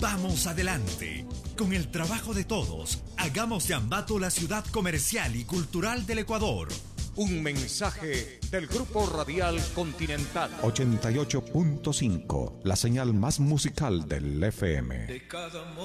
Vamos adelante. Con el trabajo de todos, hagamos de Ambato la ciudad comercial y cultural del Ecuador. Un mensaje del Grupo Radial Continental. 88.5, la señal más musical del FM.